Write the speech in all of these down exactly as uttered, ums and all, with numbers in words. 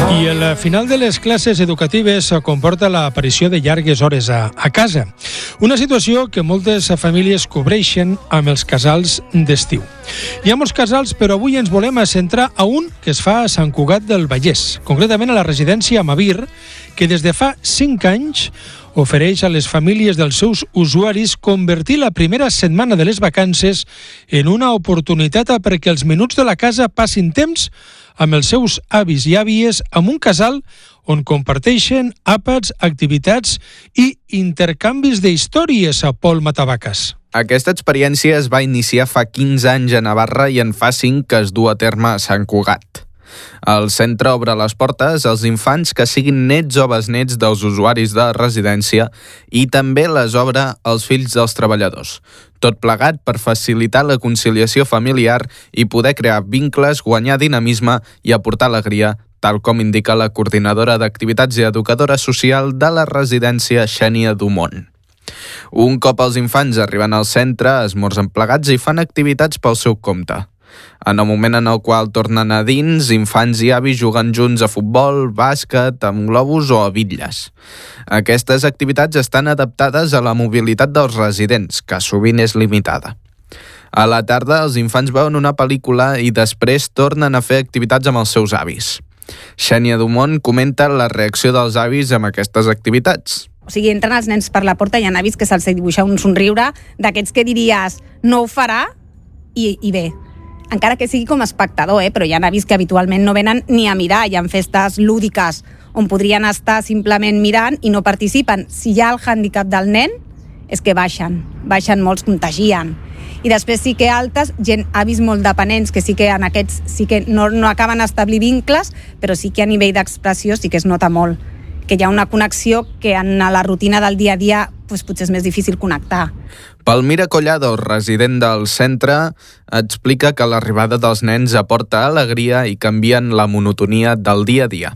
I el final de les classes educatives comporta l'aparició de llargues hores a, a casa. Una situació que moltes famílies cobreixen amb els casals d'estiu. Hi ha molts casals, però avui ens volem centrar a un que es fa a Sant Cugat del Vallès, concretament a la residència Amavir, que des de fa cinc anys ofereix a les famílies dels seus usuaris convertir la primera setmana de les vacances en una oportunitat perquè els menuts de la casa passin temps amb els seus avis i àvies en un casal on comparteixen àpats, activitats i intercanvis d'històries a Pol Matavacas. Aquesta experiència es va iniciar fa quinze anys a Navarra i en fa cinc que es du a terme a Sant Cugat. El centre obre les portes als infants que siguin nets o besnets dels usuaris de la residència i també les obre als fills dels treballadors. Tot plegat per facilitar la conciliació familiar i poder crear vincles, guanyar dinamisme i aportar alegria, tal com indica la coordinadora d'activitats i educadora social de la residència Xènia Dumont. Un cop els infants arriben al centre, esmorzen plegats i fan activitats pel seu compte. En el moment en el qual tornen a dins, infants i avis juguen junts a futbol, bàsquet, amb globus o a bitlles. Aquestes activitats estan adaptades a la mobilitat dels residents, que sovint és limitada. A la tarda, els infants veuen una pel·lícula i després tornen a fer activitats amb els seus avis. Xènia Dumont comenta la reacció dels avis amb aquestes activitats. O sigui, entren els nens per la porta i hi ha avis que se'ls dibuixa un somriure d'aquests que diries no ho farà i, i bé. Encara que sigui com a espectador, eh? Però hi ha avis que habitualment no venen ni a mirar. Hi ha festes lúdiques on podrien estar simplement mirant i no participen. Si hi ha el hàndicap del nen, és que baixen. Baixen molts, contagien. I després sí que altres, gent, avis molt dependents, que sí que en aquests sí que no, no acaben d'establir vincles, però sí que a nivell d'expressió sí que es nota molt. Que hi ha una connexió que en la rutina del dia a dia doncs, potser és més difícil connectar. Palmira Collado, resident del centre, explica que l'arribada dels nens aporta alegria i canvien la monotonia del dia a dia.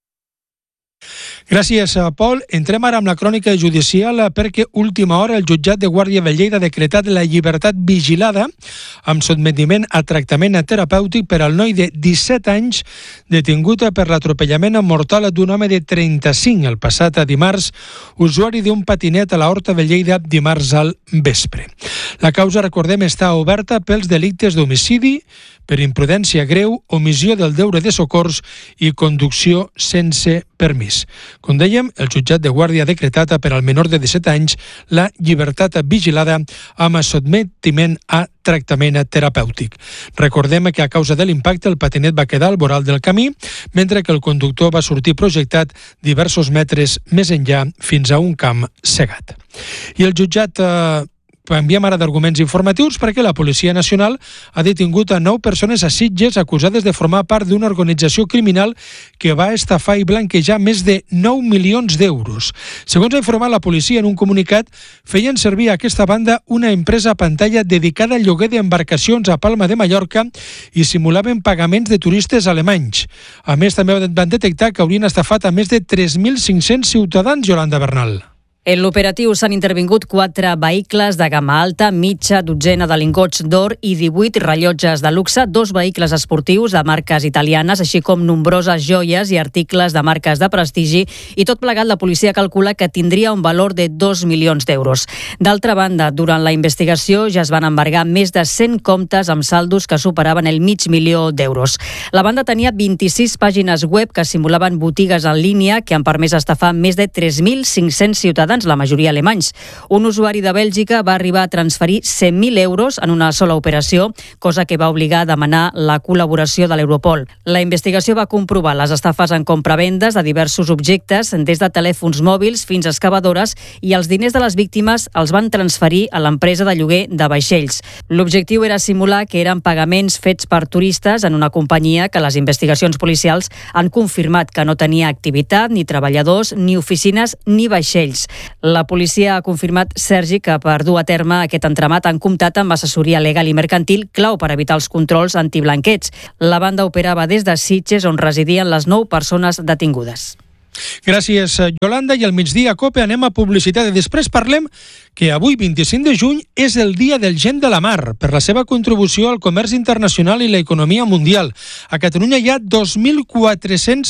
Gràcies, Pol. Entrem ara amb la crònica judicial perquè última hora el jutjat de Guàrdia de Lleida ha decretat la llibertat vigilada amb sotmetiment a tractament terapèutic per al noi de disset anys detingut per l'atropellament mortal d'un home de trenta-cinc el passat dimarts, usuari d'un patinet a la Horta de Lleida dimarts al vespre. La causa, recordem, està oberta pels delictes d'homicidi, per imprudència greu, omissió del deure de socors i conducció sense permís. Com dèiem, el jutjat de Guàrdia ha decretat per al menor de disset anys la llibertat vigilada amb sotmetiment a tractament terapèutic. Recordem que a causa de l'impacte el patinet va quedar al voral del camí, mentre que el conductor va sortir projectat diversos metres més enllà fins a un camp cegat. I el jutjat eh, Enviem ara d'arguments informatius perquè la Policia Nacional ha detingut a nou persones a Sitges acusades de formar part d'una organització criminal que va estafar i blanquejar més de nou milions d'euros. Segons ha informat la policia en un comunicat, feien servir a aquesta banda una empresa a pantalla dedicada al lloguer d'embarcacions a Palma de Mallorca i simulaven pagaments de turistes alemanys. A més, també van detectar que haurien estafat a més de tres mil cinc-cents ciutadans, Yolanda Bernal. En l'operatiu s'han intervingut quatre vehicles de gamma alta, mitja dotzena de lingots d'or i divuit rellotges de luxe, dos vehicles esportius de marques italianes, així com nombroses joies i articles de marques de prestigi, i tot plegat la policia calcula que tindria un valor de dos milions d'euros. D'altra banda, durant la investigació ja es van embargar més de cent comptes amb saldos que superaven el mig milió d'euros. La banda tenia vint-i-sis pàgines web que simulaven botigues en línia que han permès estafar més de tres mil cinc-cents ciutadans, la majoria alemanys. Un usuari de Bèlgica va arribar a transferir cent mil euros en una sola operació, cosa que va obligar a demanar la col·laboració de l'Europol. La investigació va comprovar les estafes en compravendes de diversos objectes, des de telèfons mòbils fins a excavadores, i els diners de les víctimes els van transferir a l'empresa de lloguer de vaixells. L'objectiu era simular que eren pagaments fets per turistes en una companyia que les investigacions policials han confirmat que no tenia activitat, ni treballadors, ni oficines, ni vaixells. La policia ha confirmat, Sergi, que per dur a terme aquest entramat han comptat amb assessoria legal i mercantil clau per evitar els controls antiblanqueig. La banda operava des de Sitges, on residien les nou persones detingudes. Gràcies, Yolanda. I al migdia, a COPE, anem a publicitat i després parlem que avui, vint-i-cinc de juny, és el Dia del Gent de la Mar, per la seva contribució al comerç internacional i l'economia mundial. A Catalunya hi ha dos mil quatre-cents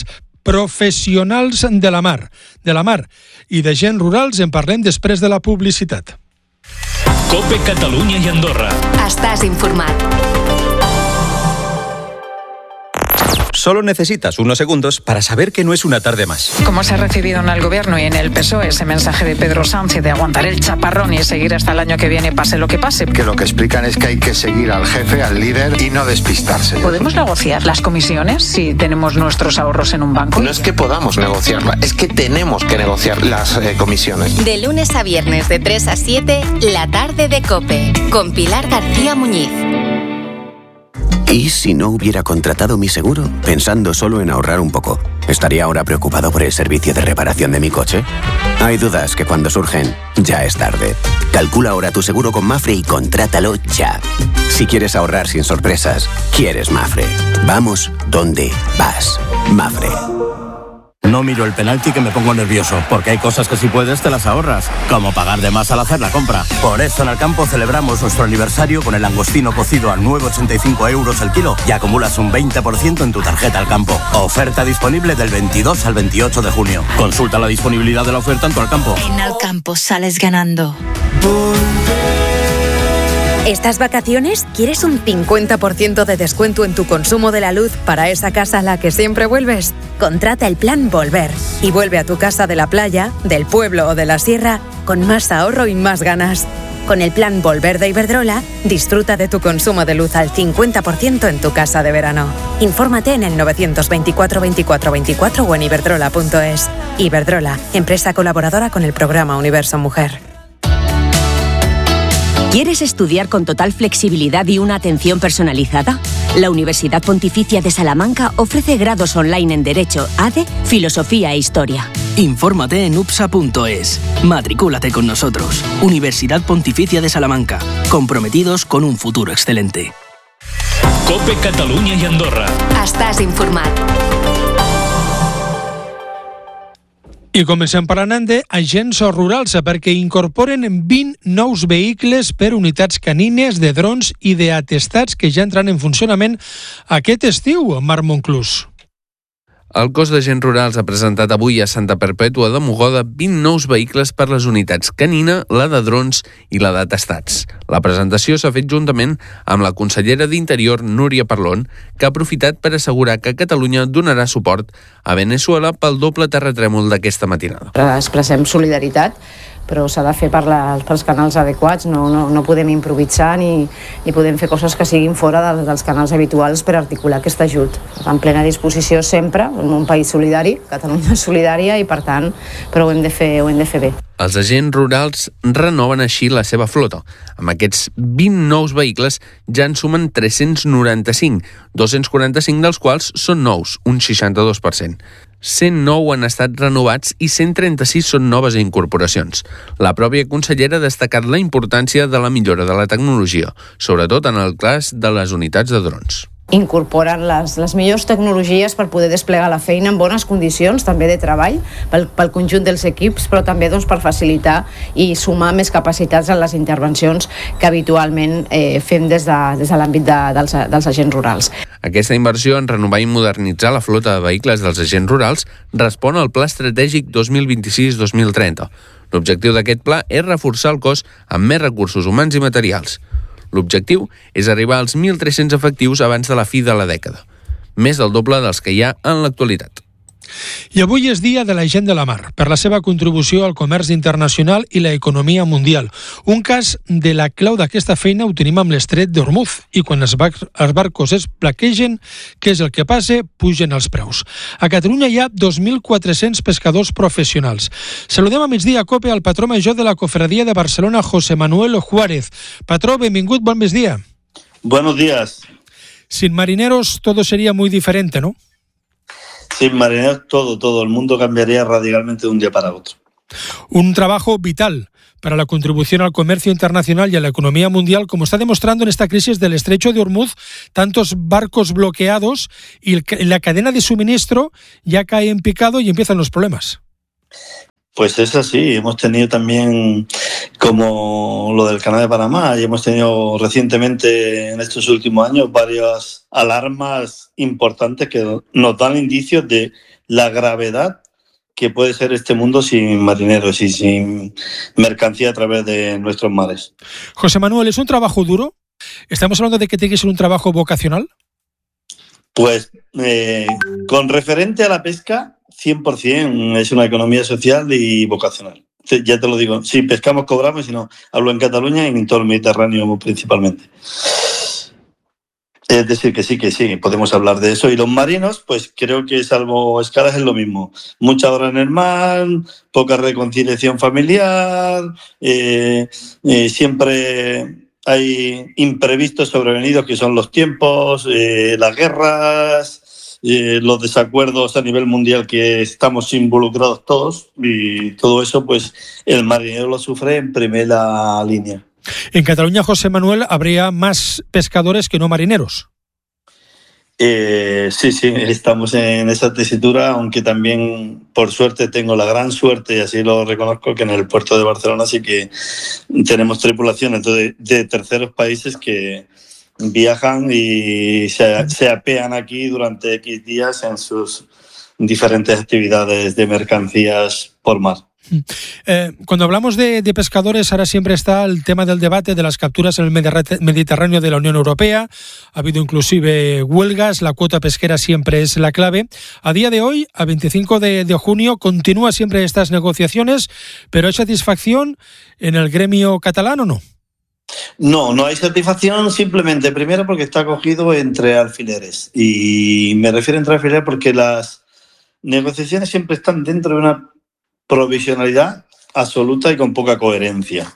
Professionals de la mar. De la mar i de gent rurals en parlem després de la publicitat. COPE Catalunya i Andorra. Estàs informat. Solo necesitas unos segundos para saber que no es una tarde más. Como se ha recibido en el Gobierno y en el P S O E ese mensaje de Pedro Sánchez de aguantar el chaparrón y seguir hasta el año que viene, pase lo que pase. Que lo que explican es que hay que seguir al jefe, al líder y no despistarse. ¿Podemos negociar las comisiones si tenemos nuestros ahorros en un banco? No es que podamos negociarla, es que tenemos que negociar las eh, comisiones. De lunes a viernes de tres a siete, la tarde de COPE, con Pilar García Muñiz. ¿Y si no hubiera contratado mi seguro, pensando solo en ahorrar un poco? ¿Estaría ahora preocupado por el servicio de reparación de mi coche? Hay dudas que cuando surgen, ya es tarde. Calcula ahora tu seguro con Mafre y contrátalo ya. Si quieres ahorrar sin sorpresas, quieres Mafre. Vamos donde vas. Mafre. No miro el penalti que me pongo nervioso, porque hay cosas que si puedes te las ahorras, como pagar de más al hacer la compra. Por eso en Alcampo celebramos nuestro aniversario con el langostino cocido a nueve con ochenta y cinco euros el kilo y acumulas un veinte por ciento en tu tarjeta Alcampo. Oferta disponible del veintidós al veintiocho de junio. Consulta la disponibilidad de la oferta en tu Alcampo. En Alcampo sales ganando. ¿Estas vacaciones quieres un cincuenta por ciento de descuento en tu consumo de la luz para esa casa a la que siempre vuelves? Contrata el plan Volver y vuelve a tu casa de la playa, del pueblo o de la sierra con más ahorro y más ganas. Con el plan Volver de Iberdrola, disfruta de tu consumo de luz al cincuenta por ciento en tu casa de verano. Infórmate en el novecientos veinticuatro veinticuatro veinticuatro o en iberdrola punto es. Iberdrola, empresa colaboradora con el programa Universo Mujer. ¿Quieres estudiar con total flexibilidad y una atención personalizada? La Universidad Pontificia de Salamanca ofrece grados online en Derecho, A D E, Filosofía e Historia. Infórmate en upsa punto es. Matricúlate con nosotros. Universidad Pontificia de Salamanca. Comprometidos con un futuro excelente. COPE Catalunya i Andorra. Estàs informat. I comencem parlant d'agents rurals perquè incorporen vint nous vehicles per unitats canines, de drons i d'atestats que ja entraran en funcionament aquest estiu, Marc Monclús. El cos d'agents rurals ha presentat avui a Santa Perpètua de Mogoda vint nous vehicles per les unitats canina, la de drons i la d'atestats. La presentació s'ha fet juntament amb la consellera d'Interior, Núria Parlon, que ha aprofitat per assegurar que Catalunya donarà suport a Veneçuela pel doble terratrèmol d'aquesta matinada. Expressem solidaritat, però s'ha de fer per la, pels canals adequats, no, no, no podem improvisar ni, ni podem fer coses que siguin fora de, dels canals habituals per articular aquest ajut. En plena disposició sempre, en un país solidari, Catalunya és solidària i per tant, però ho hem de fer, ho hem de fer bé. Els agents rurals renoven així la seva flota. Amb aquests vint nous vehicles ja en sumen tres-cents noranta-cinc, dos-cents quaranta-cinc dels quals són nous, un seixanta-dos per cent. cent nou han estat renovats i cent trenta-sis són noves incorporacions. La pròpia consellera ha destacat la importància de la millora de la tecnologia, sobretot en el cas de les unitats de drons. Incorporen les, les millors tecnologies per poder desplegar la feina en bones condicions, també de treball, pel, pel conjunt dels equips, però també doncs, per facilitar i sumar més capacitats en les intervencions que habitualment eh, fem des de, des de l'àmbit de, dels, dels agents rurals. Aquesta inversió en renovar i modernitzar la flota de vehicles dels agents rurals respon al Pla Estratègic dos mil vint-i-sis dos mil trenta. L'objectiu d'aquest pla és reforçar el cos amb més recursos humans i materials. L'objectiu és arribar als mil tres-cents efectius abans de la fi de la dècada, més del doble dels que hi ha en l'actualitat. I avui és dia de la gent de la mar, per la seva contribució al comerç internacional i l'economia mundial. Un cas de la clau d'aquesta feina ho tenim amb l'estret d'Ormuz, i quan els, bar els barcos es plaquegen, què és el que passa? Pugen els preus. A Catalunya hi ha dos mil quatre-cents pescadors professionals. Saludem a migdia a COPE al patró major de la Cofradia de Barcelona, José Manuel Juárez. Patró, benvingut, bon migdia. Buenos días. Sin marineros todo sería muy diferente, ¿no? Sin marineros todo, todo. El mundo cambiaría radicalmente de un día para otro. Un trabajo vital para la contribución al comercio internacional y a la economía mundial, como está demostrando en esta crisis del Estrecho de Ormuz, tantos barcos bloqueados y la cadena de suministro ya cae en picado y empiezan los problemas. Pues es así, hemos tenido también como lo del Canal de Panamá y hemos tenido recientemente en estos últimos años varias alarmas importantes que nos dan indicios de la gravedad que puede ser este mundo sin marineros y sin mercancía a través de nuestros mares. José Manuel, ¿es un trabajo duro? ¿Estamos hablando de que tiene que ser un trabajo vocacional? Pues eh, con referente a la pesca, cien por ciento es una economía social y vocacional. Ya te lo digo, si pescamos cobramos, si no, hablo en Cataluña y en todo el Mediterráneo principalmente. Es decir, que sí, que sí, podemos hablar de eso. Y los marinos, pues creo que salvo escalas es lo mismo. Mucha hora en el mar, poca reconciliación familiar, eh, eh, siempre hay imprevistos sobrevenidos que son los tiempos, eh, las guerras, eh, los desacuerdos a nivel mundial que estamos involucrados todos y todo eso, pues el marinero lo sufre en primera línea. En Cataluña, José Manuel, habría más pescadores que no marineros. Eh, sí, sí, estamos en esa tesitura, aunque también, por suerte, tengo la gran suerte, y así lo reconozco, que en el puerto de Barcelona sí que tenemos tripulaciones de, de terceros países que viajan y se, se apean aquí durante X días en sus diferentes actividades de mercancías por mar. Eh, cuando hablamos de, de pescadores, ahora siempre está el tema del debate de las capturas en el Mediterráneo de la Unión Europea. Ha habido inclusive huelgas, la cuota pesquera siempre es la clave. A día de hoy, a veinticinco de, de junio, continúan siempre estas negociaciones, pero ¿hay satisfacción en el gremio catalán o no? No, no hay satisfacción, simplemente primero porque está cogido entre alfileres. Y me refiero a entre alfileres porque las negociaciones siempre están dentro de una provisionalidad absoluta y con poca coherencia.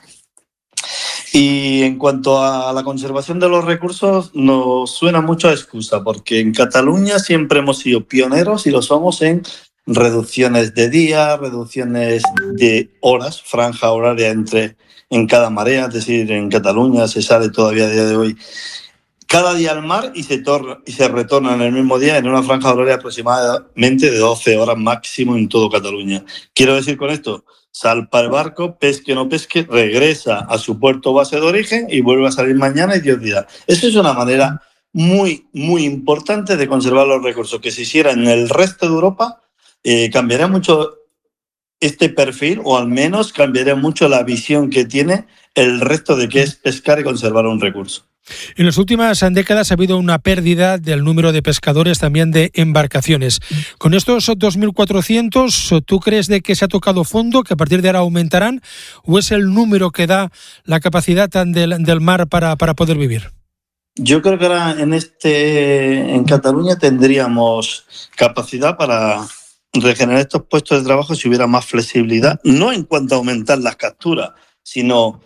Y en cuanto a la conservación de los recursos, nos suena mucho a excusa, porque en Cataluña siempre hemos sido pioneros y lo somos en reducciones de día, reducciones de horas, franja horaria entre en cada marea, es decir, en Cataluña se sale todavía a día de hoy cada día al mar y se, torna, y se retorna en el mismo día en una franja horaria aproximadamente de doce horas máximo en todo Cataluña. Quiero decir con esto, salpa el barco, pesque o no pesque, regresa a su puerto base de origen y vuelve a salir mañana y Dios dirá. Eso es una manera muy, muy importante de conservar los recursos, que se hiciera en el resto de Europa, eh, cambiaría mucho este perfil, o al menos cambiaría mucho la visión que tiene el resto de qué es pescar y conservar un recurso. En las últimas décadas ha habido una pérdida del número de pescadores, también de embarcaciones. Con estos dos mil cuatrocientos, ¿tú crees de que se ha tocado fondo, que a partir de ahora aumentarán, o es el número que da la capacidad del, del mar para, para poder vivir? Yo creo que ahora en, este, en Cataluña tendríamos capacidad para regenerar estos puestos de trabajo si hubiera más flexibilidad, no en cuanto a aumentar las capturas, sino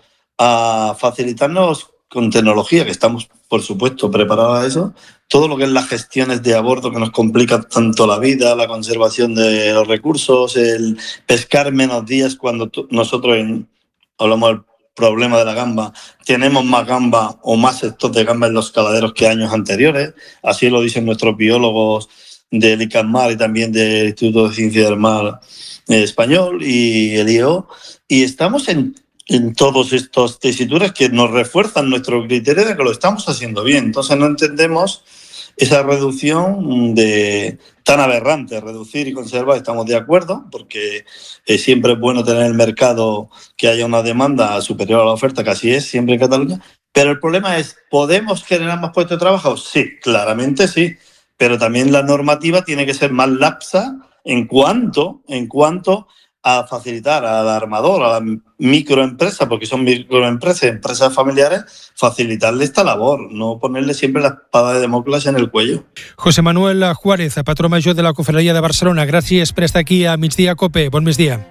a facilitarnos con tecnología, que estamos, por supuesto, preparados a eso, todo lo que es las gestiones de a bordo que nos complican tanto la vida, la conservación de los recursos, el pescar menos días cuando t- nosotros, en, hablamos del problema de la gamba, tenemos más gamba o más sector de gamba en los caladeros que años anteriores, así lo dicen nuestros biólogos del ICANMAR y también del Instituto de Ciencia del Mar eh, Español y el I E O, y estamos en en todos estos tesituras que nos refuerzan nuestro criterio de que lo estamos haciendo bien. Entonces no entendemos esa reducción de tan aberrante, reducir y conservar, estamos de acuerdo, porque eh, siempre es bueno tener el mercado, que haya una demanda superior a la oferta, que así es siempre en Cataluña, pero el problema es, ¿podemos generar más puestos de trabajo? Sí, claramente sí, pero también la normativa tiene que ser más laxa en cuanto, en cuanto a facilitar al armador, a la microempresa, porque son microempresas, empresas familiares, facilitarle esta labor, no ponerle siempre la espada de Damocles en el cuello. José Manuel Juárez, patrón mayor de la Cofradía de Barcelona, gràcies per estar aquí a Migdia Cope. Bon migdia.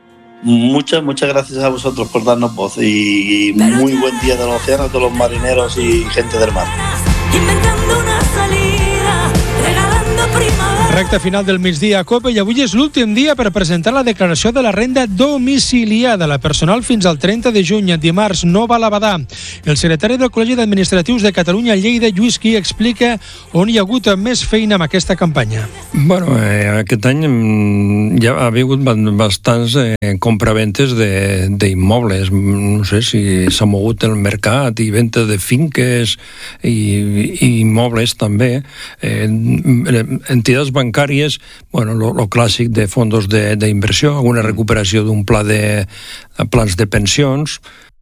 Muchas, muchas gracias a vosotros por darnos voz y muy buen día del océano a todos los marineros y gente del mar. Inventando una salida, regalando Recte final del migdia a COPE i avui és l'últim dia per presentar la declaració de la renda domiciliada. La personal fins al trenta de juny. Dimarts no va a l'Abadà. El secretari del Col·legi d'Administratius de Catalunya, Lleida, Lluís Qui, explica on hi ha hagut més feina amb aquesta campanya. Bueno, eh, aquest any ja ha hagut bastants eh, compraventes d'immobles. No sé si s'ha mogut el mercat i venda de finques i, i immobles també. Eh, entitats bancàries, bueno, lo, lo clàssic de fondos d'inversió, alguna recuperació d'un pla de plans de pensions,